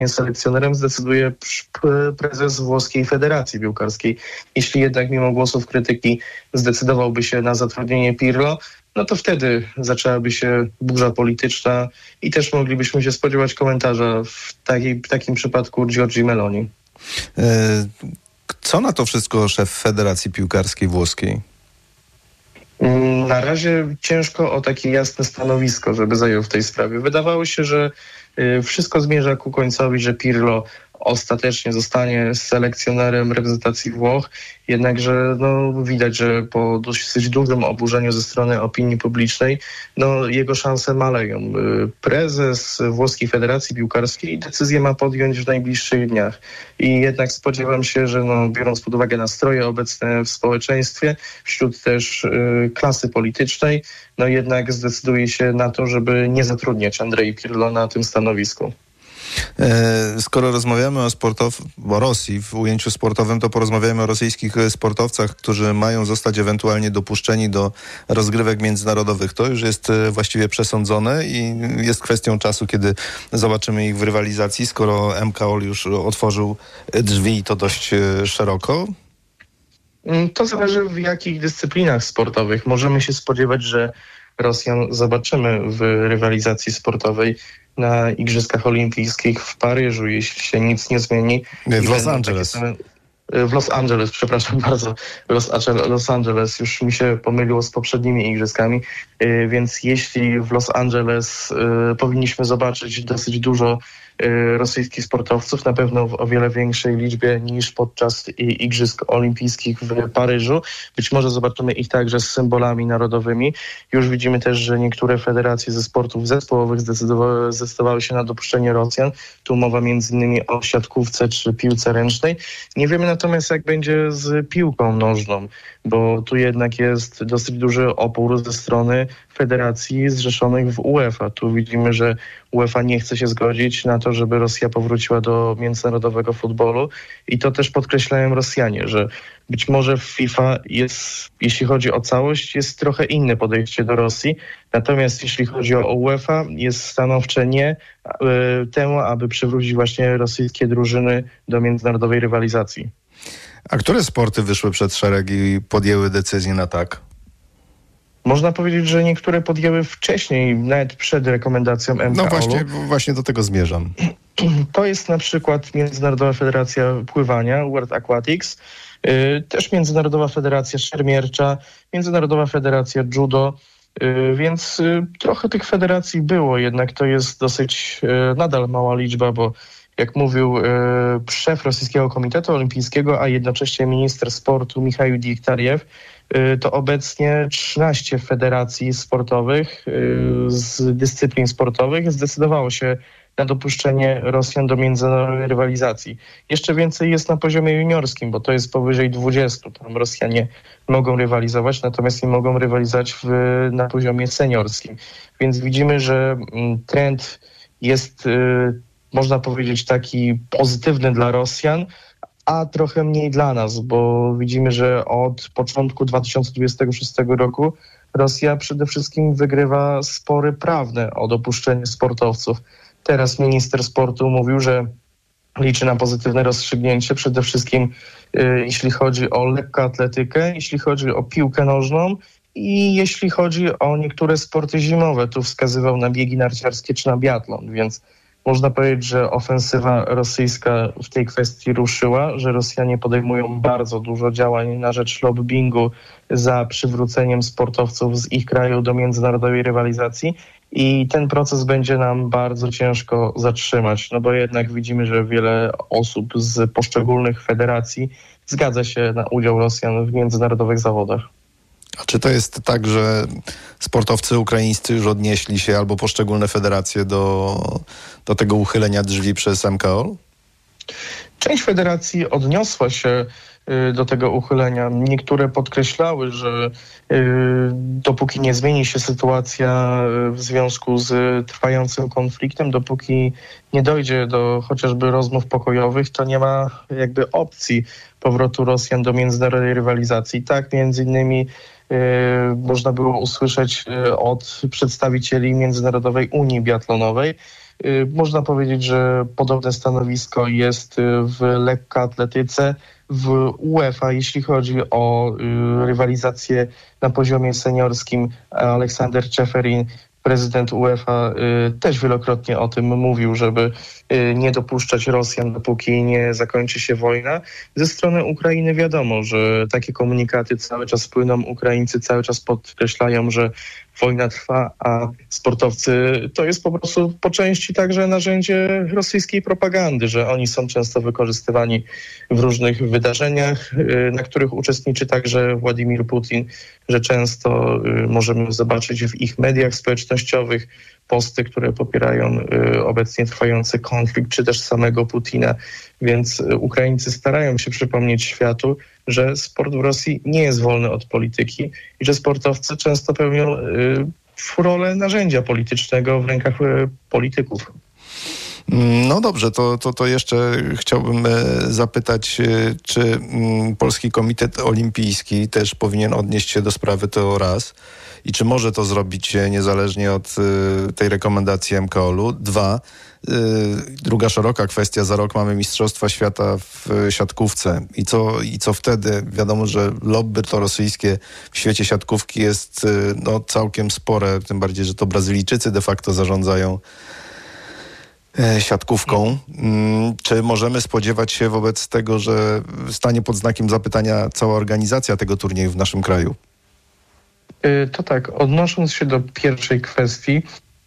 selekcjonerem zdecyduje prezes włoskiej Federacji Piłkarskiej. Jeśli jednak mimo głosów krytyki zdecydowałby się na zatrudnienie Pirlo, no to wtedy zaczęłaby się burza polityczna i też moglibyśmy się spodziewać komentarza w takim przypadku Giorgi Meloni. Co na to wszystko szef Federacji Piłkarskiej Włoskiej? Na razie ciężko o takie jasne stanowisko, żeby zajął w tej sprawie. Wydawało się, że wszystko zmierza ku końcowi, że Pirlo ostatecznie zostanie selekcjonerem reprezentacji Włoch, jednakże widać, że po dosyć dużym oburzeniu ze strony opinii publicznej jego szanse maleją. Prezes Włoskiej Federacji Piłkarskiej decyzję ma podjąć w najbliższych dniach i jednak spodziewam się, że biorąc pod uwagę nastroje obecne w społeczeństwie, wśród też klasy politycznej, jednak zdecyduje się na to, żeby nie zatrudniać Andrei Pirlo na tym stanowisku. Skoro rozmawiamy o Rosji w ujęciu sportowym, to porozmawiamy o rosyjskich sportowcach, którzy mają zostać ewentualnie dopuszczeni do rozgrywek międzynarodowych. To już jest właściwie przesądzone i jest kwestią czasu, kiedy zobaczymy ich w rywalizacji, skoro MKOL już otworzył drzwi i to dość szeroko. To zależy w jakich dyscyplinach sportowych. Możemy się spodziewać, że Rosjan zobaczymy w rywalizacji sportowej na Igrzyskach Olimpijskich w Paryżu, jeśli się nic nie zmieni. W Los Angeles. W Los Angeles, przepraszam bardzo. Los Angeles już mi się pomyliło z poprzednimi igrzyskami, więc jeśli w Los Angeles powinniśmy zobaczyć dosyć dużo rosyjskich sportowców, na pewno w o wiele większej liczbie niż podczas Igrzysk Olimpijskich w Paryżu. Być może zobaczymy ich także z symbolami narodowymi. Już widzimy też, że niektóre federacje ze sportów zespołowych zdecydowały się na dopuszczenie Rosjan. Tu mowa m.in. o siatkówce czy piłce ręcznej. Nie wiemy natomiast, jak będzie z piłką nożną, bo tu jednak jest dosyć duży opór ze strony federacji zrzeszonych w UEFA. Tu widzimy, że UEFA nie chce się zgodzić na to, żeby Rosja powróciła do międzynarodowego futbolu i to też podkreślają Rosjanie, że być może w FIFA jest, jeśli chodzi o całość, jest trochę inne podejście do Rosji, natomiast jeśli chodzi o UEFA, jest stanowcze nie temu, aby przywrócić właśnie rosyjskie drużyny do międzynarodowej rywalizacji. A które sporty wyszły przed szereg i podjęły decyzję na tak? Można powiedzieć, że niektóre podjęły wcześniej, nawet przed rekomendacją MKOL-u. No właśnie do tego zmierzam. To jest na przykład Międzynarodowa Federacja Pływania, World Aquatics, też Międzynarodowa Federacja Szermiercza, Międzynarodowa Federacja Judo, więc trochę tych federacji było, jednak to jest dosyć nadal mała liczba, bo jak mówił szef Rosyjskiego Komitetu Olimpijskiego, a jednocześnie minister sportu Michał Diktariew, to obecnie 13 federacji sportowych z dyscyplin sportowych zdecydowało się na dopuszczenie Rosjan do międzynarodowej rywalizacji. Jeszcze więcej jest na poziomie juniorskim, bo to jest powyżej 20. Tam Rosjanie mogą rywalizować, natomiast nie mogą rywalizować na poziomie seniorskim. Więc widzimy, że trend jest, można powiedzieć, taki pozytywny dla Rosjan, a trochę mniej dla nas, bo widzimy, że od początku 2026 roku Rosja przede wszystkim wygrywa spory prawne o dopuszczenie sportowców. Teraz minister sportu mówił, że liczy na pozytywne rozstrzygnięcie, przede wszystkim jeśli chodzi o lekkoatletykę, jeśli chodzi o piłkę nożną i jeśli chodzi o niektóre sporty zimowe. Tu wskazywał na biegi narciarskie czy na biatlon, więc można powiedzieć, że ofensywa rosyjska w tej kwestii ruszyła, że Rosjanie podejmują bardzo dużo działań na rzecz lobbingu za przywróceniem sportowców z ich kraju do międzynarodowej rywalizacji i ten proces będzie nam bardzo ciężko zatrzymać, no bo jednak widzimy, że wiele osób z poszczególnych federacji zgadza się na udział Rosjan w międzynarodowych zawodach. A czy to jest tak, że sportowcy ukraińscy już odnieśli się albo poszczególne federacje do tego uchylenia drzwi przez MKOL? Część federacji odniosła się do tego uchylenia. Niektóre podkreślały, że dopóki nie zmieni się sytuacja w związku z trwającym konfliktem, dopóki nie dojdzie do chociażby rozmów pokojowych, to nie ma jakby opcji powrotu Rosjan do międzynarodowej rywalizacji. Tak, między innymi można było usłyszeć od przedstawicieli Międzynarodowej Unii Biatlonowej, Można powiedzieć, że podobne stanowisko jest w lekkoatletyce, w UEFA, jeśli chodzi o rywalizację na poziomie seniorskim. Aleksander Čeferin, prezydent UEFA, też wielokrotnie o tym mówił, żeby nie dopuszczać Rosjan, dopóki nie zakończy się wojna. Ze strony Ukrainy wiadomo, że takie komunikaty cały czas płyną. Ukraińcy cały czas podkreślają, że wojna trwa, a sportowcy to jest po prostu po części także narzędzie rosyjskiej propagandy, że oni są często wykorzystywani w różnych wydarzeniach, na których uczestniczy także Władimir Putin, że często możemy zobaczyć w ich mediach społecznościowych posty, które popierają obecnie trwający konflikt, czy też samego Putina. Więc Ukraińcy starają się przypomnieć światu, że sport w Rosji nie jest wolny od polityki i że sportowcy często pełnią rolę narzędzia politycznego w rękach polityków. No dobrze, to jeszcze chciałbym zapytać, czy Polski Komitet Olimpijski też powinien odnieść się do sprawy, to raz, i czy może to zrobić niezależnie od tej rekomendacji MKOL-u. Dwa, druga szeroka kwestia, za rok mamy Mistrzostwa Świata w siatkówce. I co wtedy? Wiadomo, że lobby to rosyjskie w świecie siatkówki jest całkiem spore, tym bardziej, że to Brazylijczycy de facto zarządzają siatkówką. Czy możemy spodziewać się wobec tego, że stanie pod znakiem zapytania cała organizacja tego turnieju w naszym kraju? To tak, odnosząc się do pierwszej kwestii,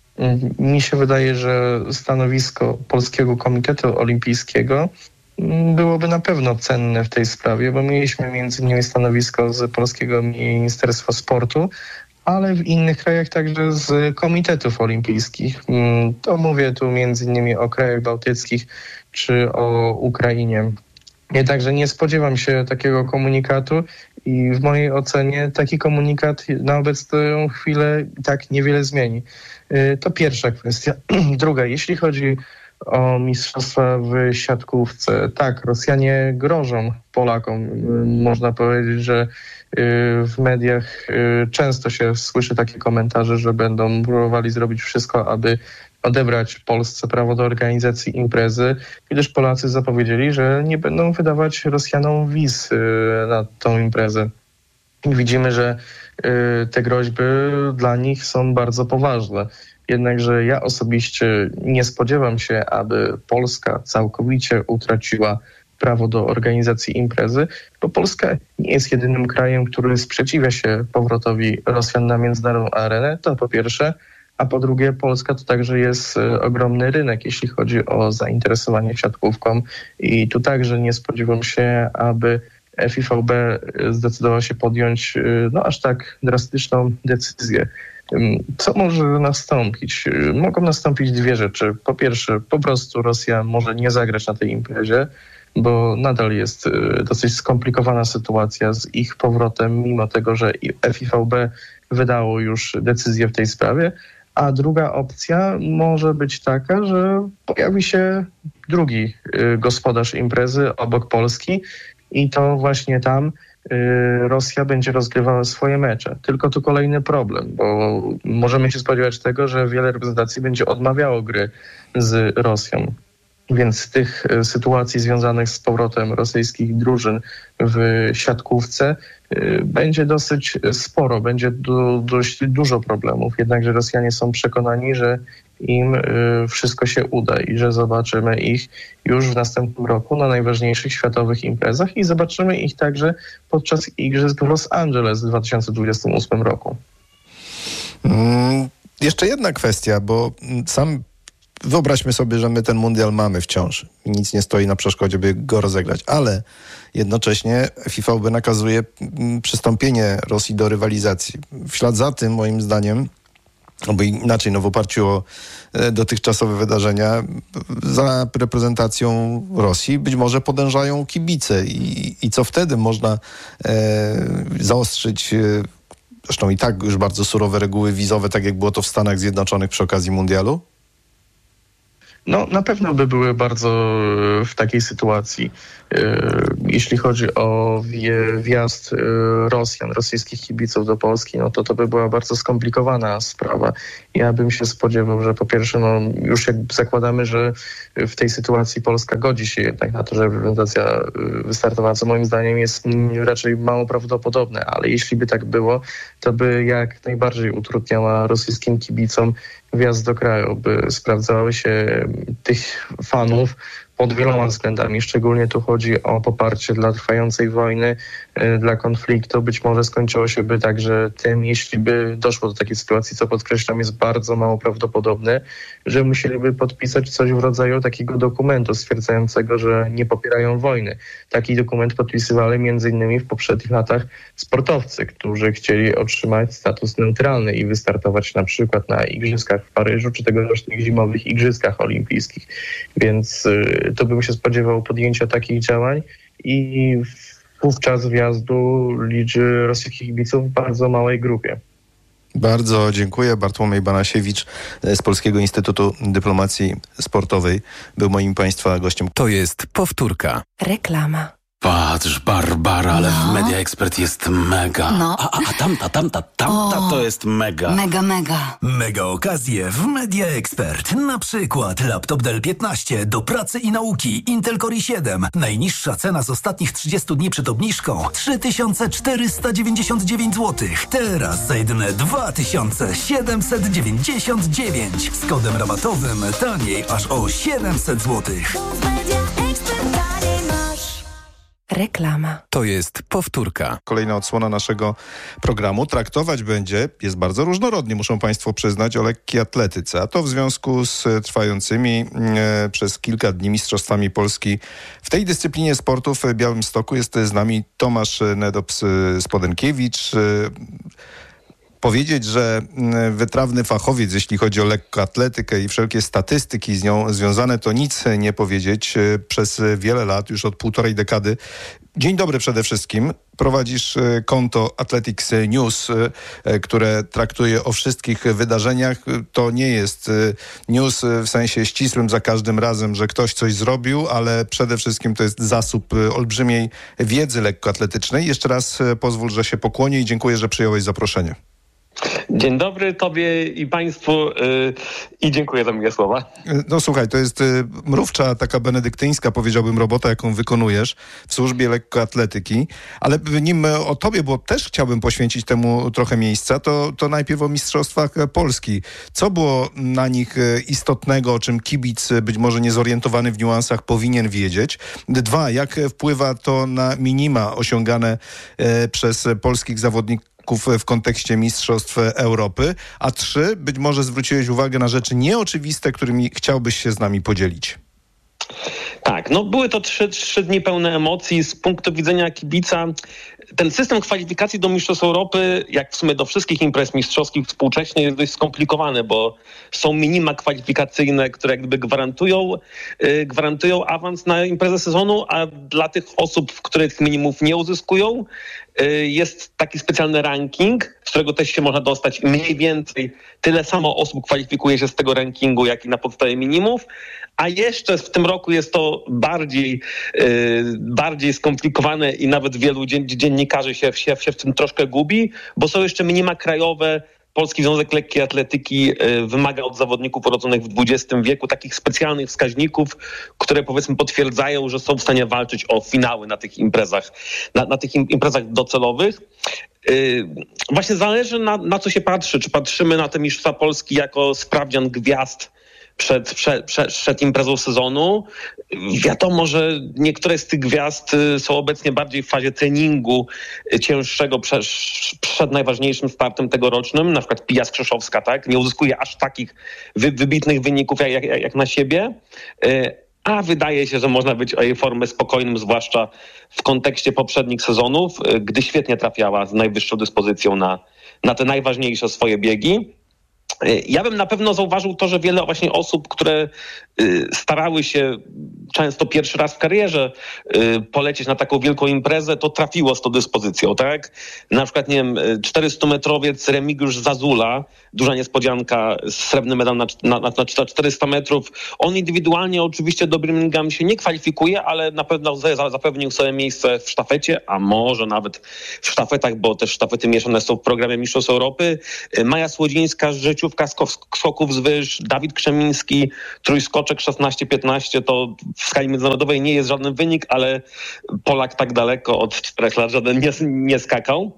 mi się wydaje, że stanowisko Polskiego Komitetu Olimpijskiego byłoby na pewno cenne w tej sprawie, bo mieliśmy między innymi stanowisko z Polskiego Ministerstwa Sportu, ale w innych krajach także z komitetów olimpijskich. To mówię tu między innymi o krajach bałtyckich czy o Ukrainie. Jednakże nie spodziewam się takiego komunikatu i w mojej ocenie taki komunikat na obecną chwilę tak niewiele zmieni. To pierwsza kwestia. Druga, jeśli chodzi o mistrzostwa w siatkówce, tak, Rosjanie grożą Polakom. Można powiedzieć, że w mediach często się słyszy takie komentarze, że będą próbowali zrobić wszystko, aby odebrać Polsce prawo do organizacji imprezy, gdyż Polacy zapowiedzieli, że nie będą wydawać Rosjanom wiz na tą imprezę. I widzimy, że te groźby dla nich są bardzo poważne. Jednakże ja osobiście nie spodziewam się, aby Polska całkowicie utraciła prawo do organizacji imprezy, bo Polska nie jest jedynym krajem, który sprzeciwia się powrotowi Rosjan na międzynarodową arenę, to po pierwsze, a po drugie Polska to także jest ogromny rynek, jeśli chodzi o zainteresowanie siatkówką i tu także nie spodziewam się, aby FIVB zdecydował się podjąć aż tak drastyczną decyzję. Co może nastąpić? Mogą nastąpić dwie rzeczy. Po pierwsze, po prostu Rosja może nie zagrać na tej imprezie, bo nadal jest dosyć skomplikowana sytuacja z ich powrotem, mimo tego, że FIVB wydało już decyzję w tej sprawie. A druga opcja może być taka, że pojawi się drugi gospodarz imprezy obok Polski i to właśnie tam Rosja będzie rozgrywała swoje mecze. Tylko tu kolejny problem, bo możemy się spodziewać tego, że wiele reprezentacji będzie odmawiało gry z Rosją. Więc tych sytuacji związanych z powrotem rosyjskich drużyn w siatkówce będzie dosyć sporo, będzie dość dużo problemów. Jednakże Rosjanie są przekonani, że im wszystko się uda i że zobaczymy ich już w następnym roku na najważniejszych światowych imprezach i zobaczymy ich także podczas Igrzysk w Los Angeles w 2028 roku. Jeszcze jedna kwestia, bo wyobraźmy sobie, że my ten mundial mamy wciąż i nic nie stoi na przeszkodzie, by go rozegrać, ale jednocześnie FIVB nakazuje przystąpienie Rosji do rywalizacji. W ślad za tym, moim zdaniem, albo inaczej, w oparciu o dotychczasowe wydarzenia, za reprezentacją Rosji być może podążają kibice i co wtedy można zaostrzyć zresztą i tak już bardzo surowe reguły wizowe, tak jak było to w Stanach Zjednoczonych przy okazji mundialu? No, na pewno by były bardzo w takiej sytuacji. Jeśli chodzi o wjazd Rosjan, rosyjskich kibiców do Polski, no to by była bardzo skomplikowana sprawa. Ja bym się spodziewał, że po pierwsze, no już jak zakładamy, że w tej sytuacji Polska godzi się jednak na to, że reprezentacja wystartowała, co moim zdaniem jest raczej mało prawdopodobne, ale jeśli by tak było, to by jak najbardziej utrudniała rosyjskim kibicom wjazd do kraju, by sprawdzały się tych fanów pod wieloma względami. Szczególnie tu chodzi o poparcie dla trwającej wojny, dla konfliktu. Być może skończyło się by także tym, jeśli by doszło do takiej sytuacji, co podkreślam jest bardzo mało prawdopodobne, że musieliby podpisać coś w rodzaju takiego dokumentu stwierdzającego, że nie popierają wojny. Taki dokument podpisywali m.in. w poprzednich latach sportowcy, którzy chcieli otrzymać status neutralny i wystartować na przykład na Igrzyskach w Paryżu, czy tegorocznych zimowych Igrzyskach Olimpijskich. Więc to bym się spodziewał podjęcia takich działań i wówczas wjazdu liczby rosyjskich kibiców w bardzo małej grupie. Bardzo dziękuję. Bartłomiej Banasiewicz z Polskiego Instytutu Dyplomacji Sportowej był moim Państwa gościem. To jest powtórka. Reklama. Patrz, Barbara, ale w Media Expert jest mega. No. A tamta to jest mega. Mega. Mega okazje w Media Expert. Na przykład laptop Dell 15 do pracy i nauki Intel Core i7. Najniższa cena z ostatnich 30 dni przed obniżką 3499 zł. Teraz za jedyne 2799. Z kodem rabatowym taniej aż o 700 zł. Reklama. To jest powtórka. Kolejna odsłona naszego programu traktować będzie, jest bardzo różnorodnie, muszą Państwo przyznać, o lekkiej atletyce. A to w związku z trwającymi przez kilka dni Mistrzostwami Polski w tej dyscyplinie sportu w Białymstoku. Jest z nami Tomasz Nedops-Spodenkiewicz. Powiedzieć, że wytrawny fachowiec, jeśli chodzi o lekkoatletykę i wszelkie statystyki z nią związane, to nic nie powiedzieć. Przez wiele lat, już od półtorej dekady. Dzień dobry przede wszystkim. Prowadzisz konto Athletics News, które traktuje o wszystkich wydarzeniach. To nie jest news w sensie ścisłym za każdym razem, że ktoś coś zrobił, ale przede wszystkim to jest zasób olbrzymiej wiedzy lekkoatletycznej. Jeszcze raz pozwól, że się pokłonię i dziękuję, że przyjąłeś zaproszenie. Dzień dobry Tobie i Państwu i dziękuję za miłe słowa. No słuchaj, to jest mrówcza, taka benedyktyńska, powiedziałbym, robota, jaką wykonujesz w służbie lekkoatletyki, ale nim o Tobie, bo też chciałbym poświęcić temu trochę miejsca, to najpierw o Mistrzostwach Polski. Co było na nich istotnego, o czym kibic być może niezorientowany w niuansach powinien wiedzieć? 2, jak wpływa to na minima osiągane przez polskich zawodników w kontekście Mistrzostw Europy, a 3, być może zwróciłeś uwagę na rzeczy nieoczywiste, którymi chciałbyś się z nami podzielić. Tak, no były to trzy dni pełne emocji. Z punktu widzenia kibica ten system kwalifikacji do Mistrzostw Europy, jak w sumie do wszystkich imprez mistrzowskich współcześnie, jest dość skomplikowany, bo są minima kwalifikacyjne, które jakby gwarantują awans na imprezę sezonu, a dla tych osób, które tych minimów nie uzyskują, jest taki specjalny ranking, z którego też się można dostać mniej więcej. Tyle samo osób kwalifikuje się z tego rankingu, jak i na podstawie minimów. A jeszcze w tym roku jest to bardziej skomplikowane i nawet wielu dziennikarzy się w tym troszkę gubi, bo są jeszcze minima krajowe. Polski Związek Lekkiej Atletyki wymaga od zawodników urodzonych w XX wieku takich specjalnych wskaźników, które powiedzmy potwierdzają, że są w stanie walczyć o finały na tych imprezach, na tych imprezach docelowych. Właśnie zależy na co się patrzy. Czy patrzymy na te Mistrzostwa Polski jako sprawdzian gwiazd przed imprezą sezonu. Wiadomo, że niektóre z tych gwiazd są obecnie bardziej w fazie treningu cięższego przed najważniejszym startem tegorocznym. Na przykład Pia Skrzeszowska, tak? Nie uzyskuje aż takich wybitnych wyników jak na siebie. A wydaje się, że można być o jej formę spokojnym, zwłaszcza w kontekście poprzednich sezonów, gdy świetnie trafiała z najwyższą dyspozycją na te najważniejsze swoje biegi. Ja bym na pewno zauważył to, że wiele właśnie osób, które starały się często pierwszy raz w karierze polecieć na taką wielką imprezę, to trafiło z tą dyspozycją, tak? Na przykład, nie wiem, 400-metrowiec Remigiusz Zazula, duża niespodzianka, srebrny medal na 400 metrów. On indywidualnie oczywiście do Birmingham się nie kwalifikuje, ale na pewno zapewnił sobie miejsce w sztafecie, a może nawet w sztafetach, bo też sztafety mieszane są w programie Mistrzostw Europy. Maja Słodzińska, życiówka skoków z wyż, Dawid Krzemiński, trójskoczek 16-15, to w skali międzynarodowej nie jest żaden wynik, ale Polak tak daleko od 4 lat żaden nie skakał.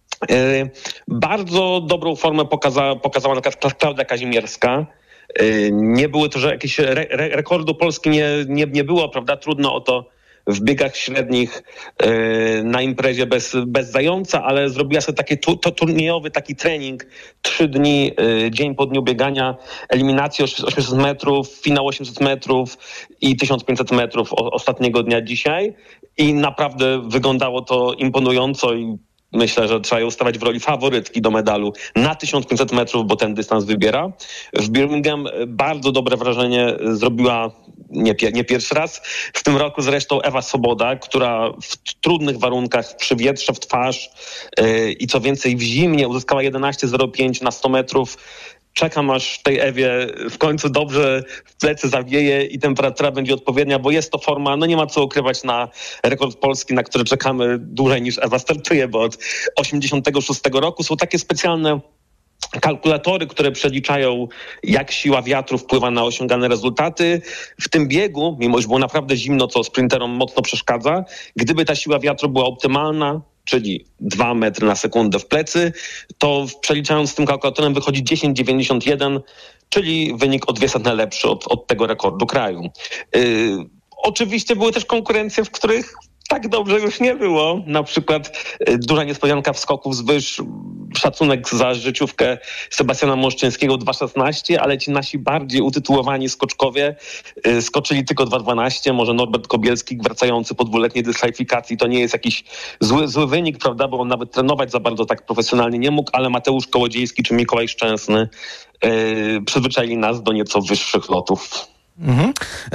Bardzo dobrą formę pokazała na przykład Klaudia Kazimierska. Nie było to, że jakieś rekordu Polski nie było, prawda? Trudno o to w biegach średnich na imprezie bez zająca, ale zrobiła sobie taki turniejowy taki trening, 3 dni, dzień po dniu biegania, eliminacje 800 metrów, finał 800 metrów i 1500 metrów ostatniego dnia dzisiaj i naprawdę wyglądało to imponująco i myślę, że trzeba ją ustawiać w roli faworytki do medalu na 1500 metrów, bo ten dystans wybiera. W Birmingham bardzo dobre wrażenie zrobiła nie pierwszy raz. W tym roku zresztą Ewa Soboda, która w trudnych warunkach, przy wietrze w twarz i co więcej w zimnie uzyskała 11,05 na 100 metrów. Czekam, aż tej Ewie w końcu dobrze w plecy zawieje i temperatura będzie odpowiednia, bo jest to forma, no nie ma co ukrywać, na rekord Polski, na który czekamy dłużej niż Ewa startuje, bo od 86 roku są takie specjalne kalkulatory, które przeliczają, jak siła wiatru wpływa na osiągane rezultaty. W tym biegu, mimo że było naprawdę zimno, co sprinterom mocno przeszkadza, gdyby ta siła wiatru była optymalna, czyli 2 metry na sekundę w plecy, to przeliczając z tym kalkulatorem wychodzi 10,91, czyli wynik o 0,02 lepszy od tego rekordu kraju. Oczywiście były też konkurencje, w których tak dobrze już nie było. Na przykład duża niespodzianka w skoku z wyż, szacunek za życiówkę Sebastiana Moszczyńskiego 2,16, ale ci nasi bardziej utytułowani skoczkowie skoczyli tylko 2,12. Może Norbert Kobielski wracający po 2-letniej dyskwalifikacji, to nie jest jakiś zły wynik, prawda, bo on nawet trenować za bardzo tak profesjonalnie nie mógł, ale Mateusz Kołodziejski czy Mikołaj Szczęsny przyzwyczaili nas do nieco wyższych lotów. Mhm.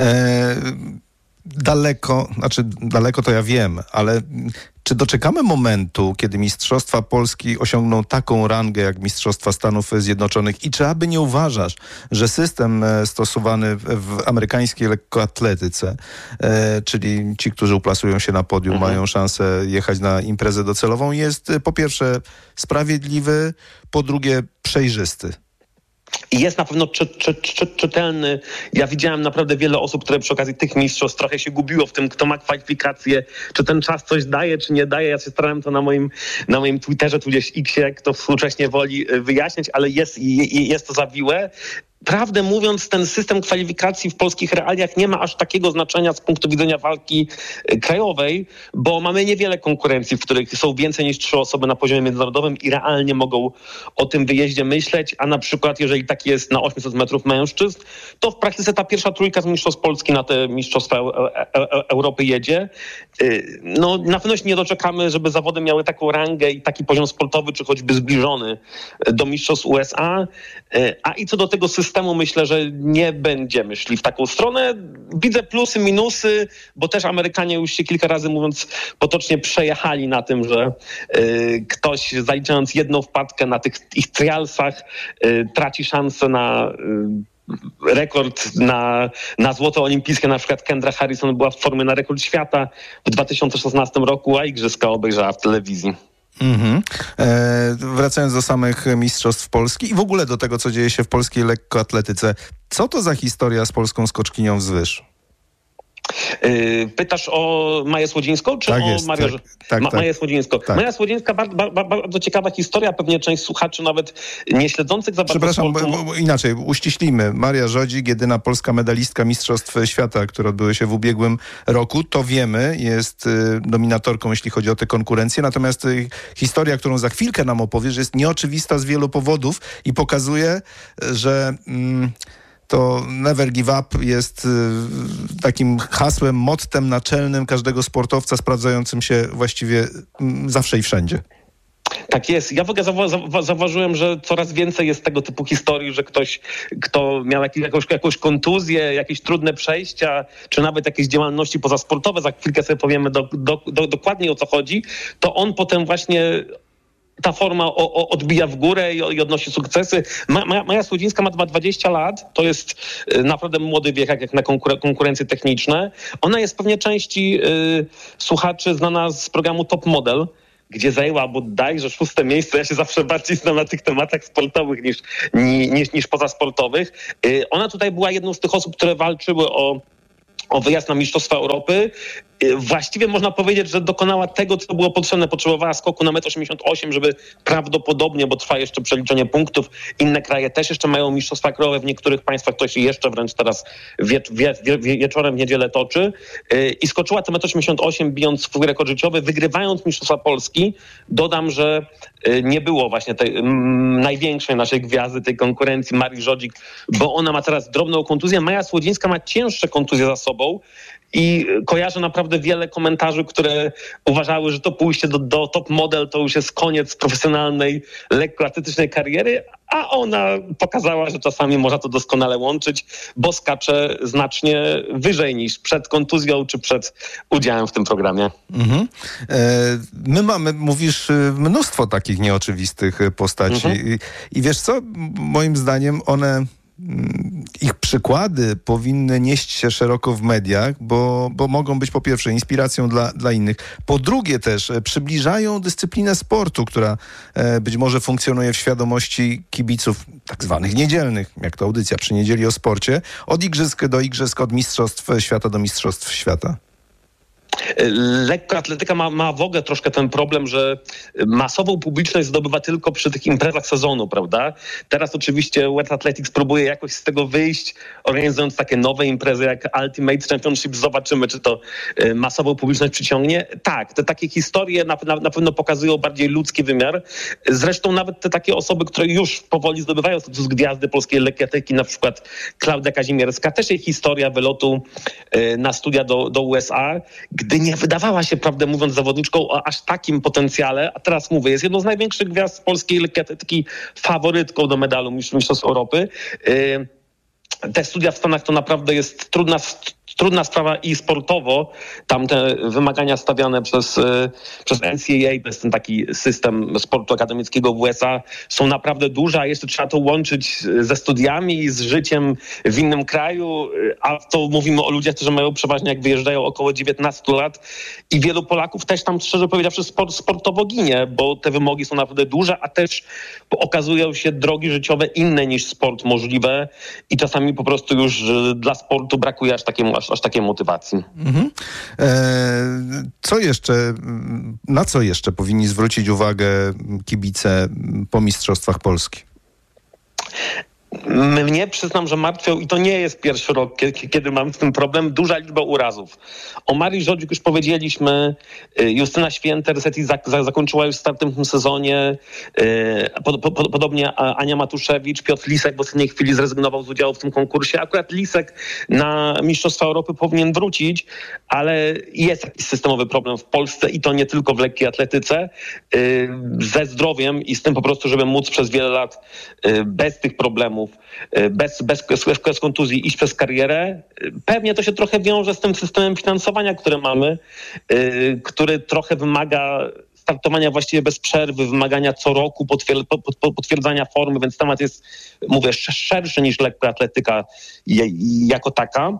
Daleko to ja wiem, ale czy doczekamy momentu, kiedy Mistrzostwa Polski osiągną taką rangę jak Mistrzostwa Stanów Zjednoczonych i czy aby nie uważasz, że system stosowany w amerykańskiej lekkoatletyce, czyli ci, którzy uplasują się na podium, mają szansę jechać na imprezę docelową, jest po pierwsze sprawiedliwy, po drugie przejrzysty? I jest na pewno czytelny. Ja widziałem naprawdę wiele osób, które przy okazji tych mistrzostw trochę się gubiło w tym, kto ma kwalifikacje, czy ten czas coś daje, czy nie daje. Ja się starałem to na moim Twitterze, tudzież Xie, kto współcześnie woli, wyjaśniać, ale jest to zawiłe. Prawdę mówiąc, ten system kwalifikacji w polskich realiach nie ma aż takiego znaczenia z punktu widzenia walki krajowej, bo mamy niewiele konkurencji, w których są więcej niż 3 osoby na poziomie międzynarodowym i realnie mogą o tym wyjeździe myśleć, a na przykład jeżeli tak jest na 800 metrów mężczyzn, to w praktyce ta pierwsza trójka z mistrzostw Polski na te mistrzostwa Europy jedzie. No, na pewno się nie doczekamy, żeby zawody miały taką rangę i taki poziom sportowy, czy choćby zbliżony do mistrzostw USA, a i co do tego systemu, myślę, że nie będziemy szli w taką stronę. Widzę plusy, minusy, bo też Amerykanie już się kilka razy, mówiąc potocznie, przejechali na tym, że ktoś, zaliczając jedną wpadkę na tych ich trialsach, traci szansę na rekord na złoto olimpijskie. Na przykład Kendra Harrison była w formie na rekord świata w 2016 roku, a igrzyska obejrzała w telewizji. Wracając do samych mistrzostw Polski i w ogóle do tego, co dzieje się w polskiej lekkoatletyce. Co to za historia z polską skoczkinią z wyż? Pytasz o Maję Słodzińską, czy tak o Marię? Tak. Maję Słodzińską. Tak. Maja Słodzińska, bardzo ciekawa historia, pewnie część słuchaczy nawet nie śledzących za bardzo. Przepraszam, bo inaczej, uściślimy. Maria Żodzik, jedyna polska medalistka Mistrzostw Świata, które odbyły się w ubiegłym roku, to wiemy, jest dominatorką, jeśli chodzi o te konkurencje, natomiast historia, którą za chwilkę nam opowiesz, jest nieoczywista z wielu powodów i pokazuje, że to never give up jest takim hasłem, mottem naczelnym każdego sportowca sprawdzającym się właściwie zawsze i wszędzie. Tak jest. Ja w ogóle zauważyłem, że coraz więcej jest tego typu historii, że ktoś, kto miał jakąś kontuzję, jakieś trudne przejścia, czy nawet jakieś działalności pozasportowe, za chwilkę sobie powiemy dokładniej o co chodzi, to on potem właśnie ta forma odbija w górę i odnosi sukcesy. Maja Słodzińska ma 20 lat, to jest naprawdę młody wiek jak na konkurencje techniczne. Ona jest pewnie części słuchaczy znana z programu Top Model, gdzie zajęła bodajże 6. miejsce. Ja się zawsze bardziej znam na tych tematach sportowych niż pozasportowych. Ona tutaj była jedną z tych osób, które walczyły o wyjazd na Mistrzostwa Europy. Właściwie można powiedzieć, że dokonała tego, co było potrzebne. Potrzebowała skoku na 1,88 m, żeby prawdopodobnie, bo trwa jeszcze przeliczenie punktów, inne kraje też jeszcze mają mistrzostwa krajowe, w niektórych państwach to się jeszcze wręcz teraz wieczorem w niedzielę toczy. I skoczyła te 1,88 m, bijąc swój rekord życiowy, wygrywając Mistrzostwa Polski. Dodam, że nie było właśnie tej największej naszej gwiazdy tej konkurencji, Marii Żodzik, bo ona ma teraz drobną kontuzję. Maja Słodzińska ma cięższe kontuzje za sobą. I kojarzę naprawdę wiele komentarzy, które uważały, że to pójście do Top Model to już jest koniec profesjonalnej, lekkoatletycznej kariery, a ona pokazała, że czasami można to doskonale łączyć, bo skacze znacznie wyżej niż przed kontuzją czy przed udziałem w tym programie. Mhm. My mamy, mówisz, mnóstwo takich nieoczywistych postaci. I wiesz co? Moim zdaniem ich przykłady powinny nieść się szeroko w mediach, bo mogą być po pierwsze inspiracją dla innych, po drugie też przybliżają dyscyplinę sportu, która być może funkcjonuje w świadomości kibiców tak zwanych niedzielnych, jak to audycja przy niedzieli o sporcie, od igrzysk do igrzysk, od mistrzostw świata do mistrzostw świata. Lekkoatletyka ma w ogóle troszkę ten problem, że masową publiczność zdobywa tylko przy tych imprezach sezonu, prawda? Teraz oczywiście World Athletics próbuje jakoś z tego wyjść, organizując takie nowe imprezy jak Ultimate Championship. Zobaczymy, czy to masową publiczność przyciągnie. Tak, te takie historie na pewno pokazują bardziej ludzki wymiar. Zresztą nawet te takie osoby, które już powoli zdobywają status gwiazdy polskiej lekkoatletyki, na przykład Klaudia Kazimierska, też jej historia wylotu na studia do USA, gdy nie wydawała się, prawdę mówiąc, zawodniczką o aż takim potencjale, a teraz mówię, jest jedną z największych gwiazd polskiej lekkoatletyki, faworytką do medalu Mistrzostw Europy. Te studia w Stanach to naprawdę jest trudna sprawa i sportowo. Tam te wymagania stawiane przez NCAA, to jest ten taki system sportu akademickiego w USA, są naprawdę duże, a jeszcze trzeba to łączyć ze studiami, z życiem w innym kraju, a to mówimy o ludziach, którzy mają przeważnie, jak wyjeżdżają, około 19 lat i wielu Polaków też tam, szczerze powiedziawszy, sportowo ginie, bo te wymogi są naprawdę duże, a też okazują się drogi życiowe inne niż sport możliwe i czasami po prostu już dla sportu brakuje aż takiej motywacji. Mhm. Na co jeszcze powinni zwrócić uwagę kibice po mistrzostwach Polski? Mnie, przyznam, że martwią, i to nie jest pierwszy rok, kiedy mam z tym problem, duża liczba urazów. O Marii Żodzik już powiedzieliśmy, Justyna Święter-Seti zakończyła już start w tym sezonie, podobnie Ania Matuszewicz, Piotr Lisek w ostatniej chwili zrezygnował z udziału w tym konkursie. Akurat Lisek na Mistrzostwa Europy powinien wrócić, ale jest jakiś systemowy problem w Polsce i to nie tylko w lekkiej atletyce, ze zdrowiem i z tym po prostu, żeby móc przez wiele lat bez tych problemów, bez kontuzji iść przez karierę. Pewnie to się trochę wiąże z tym systemem finansowania, który mamy, który trochę wymaga startowania właściwie bez przerwy, wymagania co roku potwierdzania formy, więc temat jest, mówię, szerszy niż lekkoatletyka jako taka.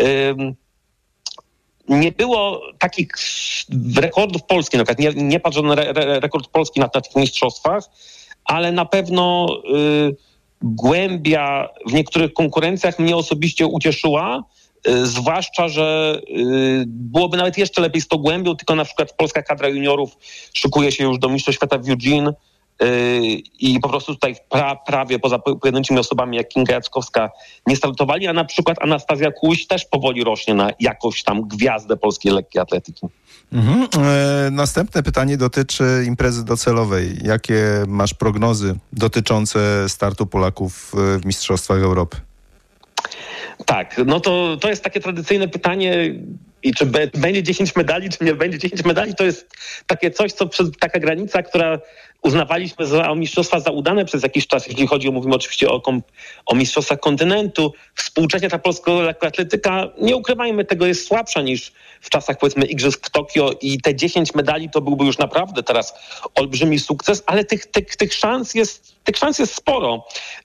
Nie było takich rekordów Polski, na przykład nie padł żaden rekord Polski na tych mistrzostwach, ale na pewno głębia w niektórych konkurencjach mnie osobiście ucieszyła, zwłaszcza, że byłoby nawet jeszcze lepiej z tą głębią, tylko na przykład polska kadra juniorów szykuje się już do Mistrzostw Świata w Eugene i po prostu tutaj prawie poza pojedynczymi osobami jak Kinga Jackowska nie startowali, a na przykład Anastazja Kuś też powoli rośnie na jakąś tam gwiazdę polskiej lekkiej atletyki. Mhm. Następne pytanie dotyczy imprezy docelowej. Jakie masz prognozy dotyczące startu Polaków w Mistrzostwach Europy? Tak, no to jest takie tradycyjne pytanie. I czy będzie 10 medali, czy nie będzie 10 medali, to jest takie coś, taka granica, która uznawaliśmy za mistrzostwa za udane przez jakiś czas, jeśli chodzi, mówimy oczywiście o mistrzostwach kontynentu. Współcześnie ta polska lekkoatletyka, nie ukrywajmy tego, jest słabsza niż w czasach, powiedzmy, Igrzysk w Tokio i te 10 medali to byłby już naprawdę teraz olbrzymi sukces, ale tych szans jest sporo.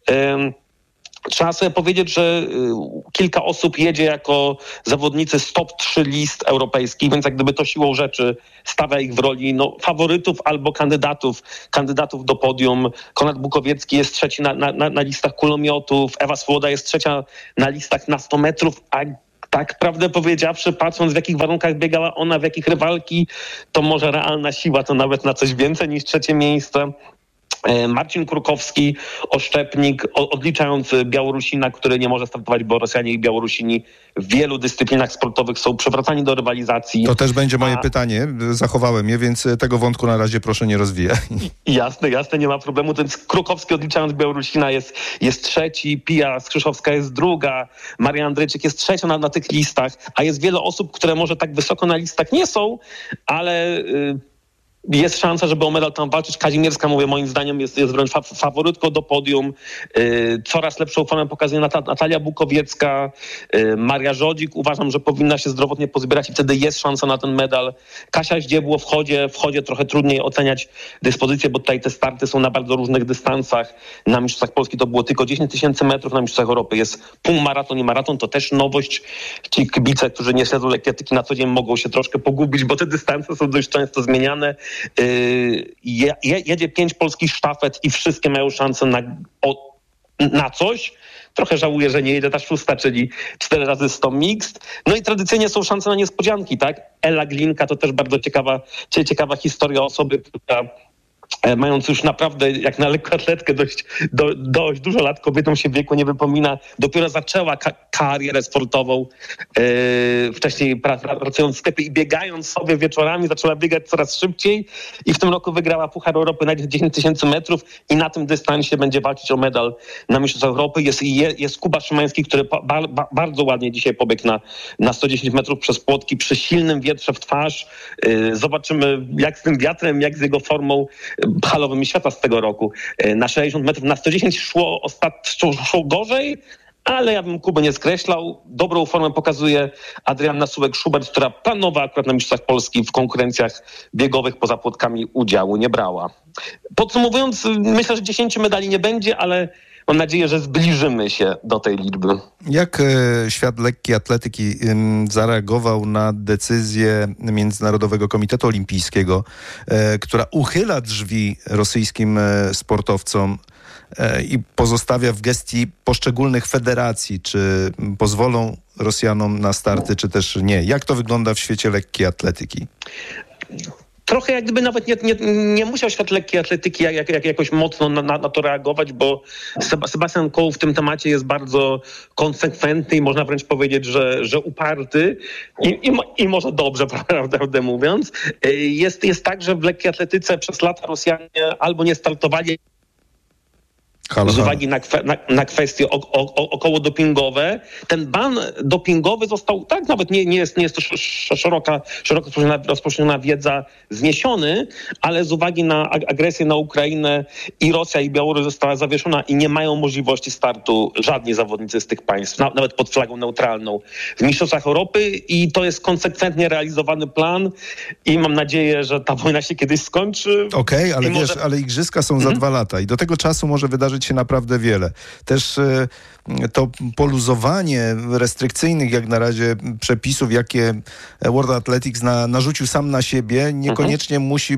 Trzeba sobie powiedzieć, że kilka osób jedzie jako zawodnicy z top 3 list europejskich, więc jak gdyby to siłą rzeczy stawia ich w roli faworytów albo kandydatów do podium. Konrad Bukowiecki jest trzeci na listach kulomiotów, Ewa Swoboda jest trzecia na listach na 100 metrów, a tak prawdę powiedziawszy, patrząc w jakich warunkach biegała ona, w jakich rywalki, to może realna siła to nawet na coś więcej niż trzecie miejsce. Marcin Kurkowski, oszczepnik, odliczając Białorusina, który nie może startować, bo Rosjanie i Białorusini w wielu dyscyplinach sportowych są przywracani do rywalizacji. To też będzie moje pytanie, zachowałem je, więc tego wątku na razie proszę nie rozwijać. Jasne, nie ma problemu. Ten Krukowski, odliczając Białorusina, jest trzeci, Pija Skrzyszowska jest druga, Maria Andrzejczyk jest trzecia na tych listach, a jest wiele osób, które może tak wysoko na listach nie są, ale jest szansa, żeby o medal tam walczyć. Kazimierska, mówię, moim zdaniem jest wręcz faworytką do podium. Coraz lepszą formę pokazuje Natalia Bukowiecka, Maria Żodzik. Uważam, że powinna się zdrowotnie pozbierać i wtedy jest szansa na ten medal. Kasia Zdziebło w chodzie trochę trudniej oceniać dyspozycję, bo tutaj te starty są na bardzo różnych dystansach. Na Mistrzostwach Polski to było tylko 10 000 metrów, na Mistrzostwach Europy jest półmaraton i maraton. To też nowość. Ci kibice, którzy nie śledzą lekkoatletyki na co dzień, mogą się troszkę pogubić, bo te dystanse są dość często zmieniane. Jedzie 5 polskich sztafet i wszystkie mają szansę na coś. Trochę żałuję, że nie jedzie ta 6, czyli 4 razy 100 mixed. No i tradycyjnie są szanse na niespodzianki, tak? Ela Glinka to też bardzo ciekawa historia osoby, która mając już naprawdę, jak na lekkoatletkę, dość dużo lat, kobietom się w wieku nie wypomina, dopiero zaczęła karierę sportową, wcześniej pracując w sklepie i biegając sobie wieczorami, zaczęła biegać coraz szybciej i w tym roku wygrała Puchar Europy na 10 000 metrów i na tym dystansie będzie walczyć o medal na Mistrzostwach Europy. Jest Kuba Szymański, który bardzo ładnie dzisiaj pobiegł na 110 metrów przez płotki przy silnym wietrze w twarz. Zobaczymy, jak z tym wiatrem, jak z jego formą halowym świata z tego roku. Na 60 metrów, na 110 szło gorzej, ale ja bym Kuby nie skreślał. Dobrą formę pokazuje Adrianna Sułek-Schubert, która planowa akurat na Mistrzostwach Polski w konkurencjach biegowych poza płotkami udziału nie brała. Podsumowując, myślę, że 10 medali nie będzie, ale mam nadzieję, że zbliżymy się do tej liczby. Jak świat lekkiej atletyki zareagował na decyzję Międzynarodowego Komitetu Olimpijskiego, która uchyla drzwi rosyjskim sportowcom i pozostawia w gestii poszczególnych federacji, czy pozwolą Rosjanom na starty, czy też nie? Jak to wygląda w świecie lekkiej atletyki? Trochę jak gdyby nawet nie musiał świat lekkiej atletyki jakoś mocno na to reagować, bo Sebastian Coe w tym temacie jest bardzo konsekwentny i można wręcz powiedzieć, że uparty i może dobrze, prawdę mówiąc. Jest tak, że w lekkiej atletyce przez lata Rosjanie albo nie startowali z uwagi na kwestie około dopingowe. Ten ban dopingowy został, tak nawet nie jest to szeroko rozpowszechniona wiedza, zniesiony, ale z uwagi na agresję na Ukrainę i Rosja i Białoruś została zawieszona i nie mają możliwości startu żadni zawodnicy z tych państw, nawet pod flagą neutralną w Mistrzostwach Europy i to jest konsekwentnie realizowany plan i mam nadzieję, że ta wojna się kiedyś skończy. Okej, ale wiesz, ale igrzyska są za 2 lata i do tego czasu może wydarzyć się naprawdę wiele. Też to poluzowanie restrykcyjnych jak na razie przepisów, jakie World Athletics narzucił sam na siebie, niekoniecznie musi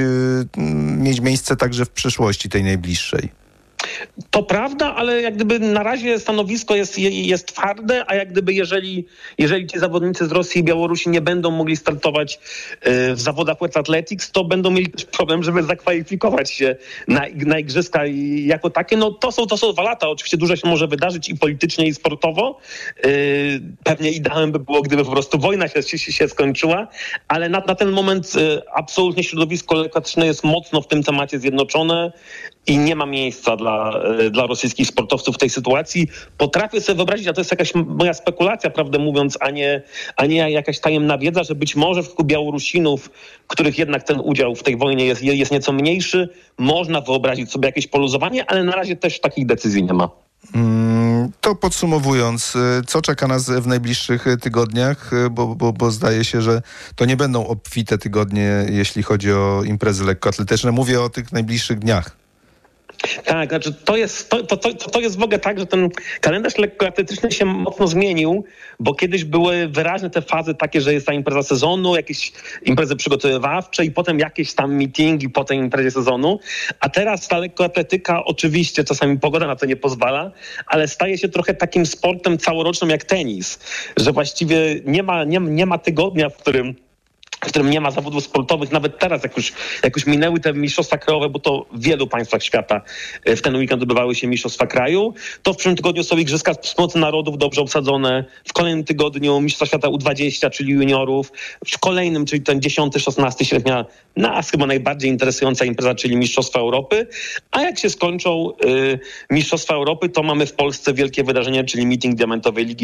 mieć miejsce także w przyszłości tej najbliższej. To prawda, ale jak gdyby na razie stanowisko jest twarde, a jak gdyby jeżeli ci zawodnicy z Rosji i Białorusi nie będą mogli startować w zawodach World Athletics, to będą mieli też problem, żeby zakwalifikować się na igrzyska jako takie. No to są 2 lata. Oczywiście dużo się może wydarzyć i politycznie, i sportowo. Pewnie ideałem by było, gdyby po prostu wojna się skończyła, ale na ten moment absolutnie środowisko lekkoatletyczne jest mocno w tym temacie zjednoczone i nie ma miejsca dla rosyjskich sportowców w tej sytuacji. Potrafię sobie wyobrazić, a to jest jakaś moja spekulacja, prawdę mówiąc, a nie jakaś tajemna wiedza, że być może w przypadku Białorusinów, których jednak ten udział w tej wojnie jest nieco mniejszy, można wyobrazić sobie jakieś poluzowanie, ale na razie też takich decyzji nie ma. To podsumowując, co czeka nas w najbliższych tygodniach, bo zdaje się, że to nie będą obfite tygodnie, jeśli chodzi o imprezy lekkoatletyczne. Mówię o tych najbliższych dniach. Tak, znaczy to jest w ogóle tak, że ten kalendarz lekkoatletyczny się mocno zmienił, bo kiedyś były wyraźne te fazy takie, że jest ta impreza sezonu, jakieś imprezy przygotowywawcze i potem jakieś tam meetingi po tej imprezie sezonu, a teraz ta lekkoatletyka, oczywiście czasami pogoda na to nie pozwala, ale staje się trochę takim sportem całorocznym jak tenis, że właściwie nie ma tygodnia, w którym nie ma zawodów sportowych. Nawet teraz, jak już minęły te mistrzostwa krajowe, bo to w wielu państwach świata w ten weekend odbywały się mistrzostwa kraju, to w przyszłym tygodniu są Igrzyska Wspólnoty Narodów dobrze obsadzone, w kolejnym tygodniu mistrzostwa świata U20, czyli juniorów, w kolejnym, czyli ten 10-16 sierpnia, nas chyba najbardziej interesująca impreza, czyli Mistrzostwa Europy, a jak się skończą Mistrzostwa Europy, to mamy w Polsce wielkie wydarzenie, czyli meeting Diamentowej Ligi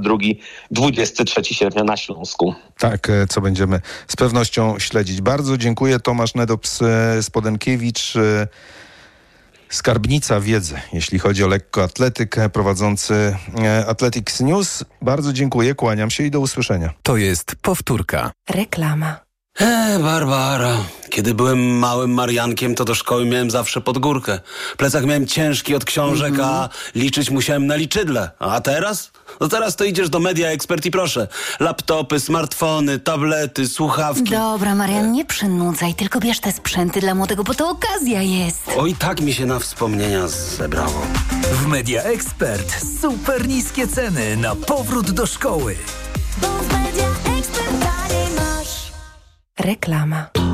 22-23 sierpnia na Śląsku. Tak, co będziemy z pewnością śledzić. Bardzo dziękuję. Tomasz Nedops-Spodenkiewicz, skarbnica wiedzy, jeśli chodzi o lekkoatletykę, prowadzący Athletics News. Bardzo dziękuję, kłaniam się i do usłyszenia. To jest powtórka. Reklama. Barbara, kiedy byłem małym Mariankiem, to do szkoły miałem zawsze pod górkę. Plecak miałem ciężki od książek, a liczyć musiałem na liczydle. A teraz? No teraz to idziesz do Media Expert i proszę. Laptopy, smartfony, tablety, słuchawki. Dobra, Marian, nie przynudzaj, tylko bierz te sprzęty dla młodego, bo to okazja jest. Oj, tak mi się na wspomnienia zebrało. W Media Expert super niskie ceny na powrót do szkoły. Reklama.